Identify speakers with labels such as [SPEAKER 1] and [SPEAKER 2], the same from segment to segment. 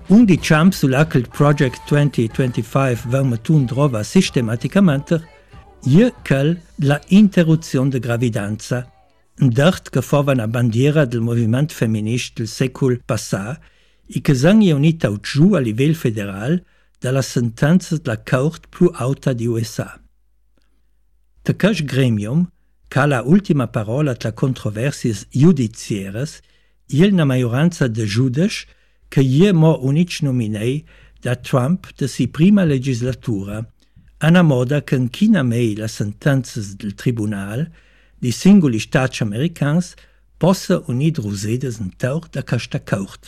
[SPEAKER 1] Un diciam sulla che il Project 2025 va matun trova sistematicamente è quel la interruzione de gravidanza, un dart che fava una bandiera del movimento femminista del secolo passato e che è unita giù a livello federale dalla sentenza della Corte più alta di USA. Da questo gremium, che ha la ultima parola tra controversie giudiziarie, è una maggioranza di giudici che è unici nominati da Trump da sua prima legislatura, una moda che inchina mai le sentenze del tribunale di singoli stati americani possa unire usedes in tor da questa Corte.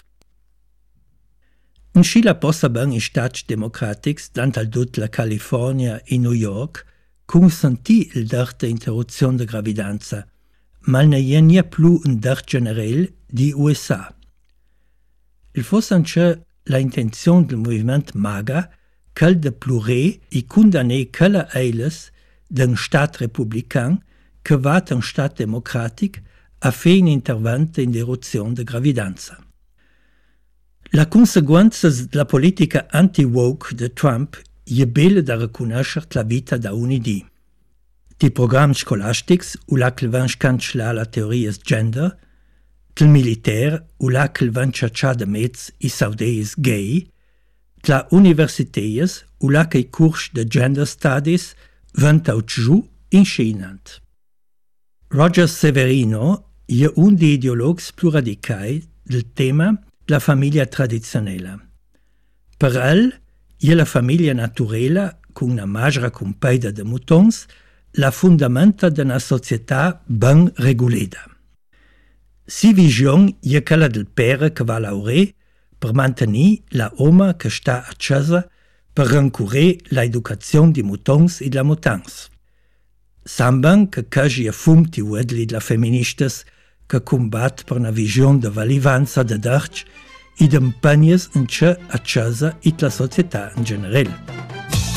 [SPEAKER 1] In Scila possa ben in stati democratici, tanto tutta la California e New York, consentì il diritto d'interruzione di gravidanza, ma non è più un diritto generale di USA. Il fosse anche l'intenzione del movimento MAGA quel de pluré e condamner quelle eiles d'un stat republican che va un stat democratic a fer un intervento in interruzione de gravidanza. La conseguenza della politica anti-woke de Trump è bella da riconoscere la vita da un'idea. Di programmi scolastici, u la che van scancellare la teoria gender, del militare, u la che van cercare de mezz i saudeis gay, la universiteies, u la che i corsi de gender studies van giù inscenant. Roger Severino è un dei ideologi più radicali del tema della famiglia tradizionale. Per él è la famiglia naturale, con una magra compaida de mutons, la fondamenta di una società ben regolata. Si visione è quella del pere che va a lavorare per mantenere la oma che sta a casa per rincorrere l'educazione di mutons e della mutans. Samban che casi e fumti uedli della feministas che combat per una visione de valivanza de darci e d'impegnes in ce a casa e la società in generale.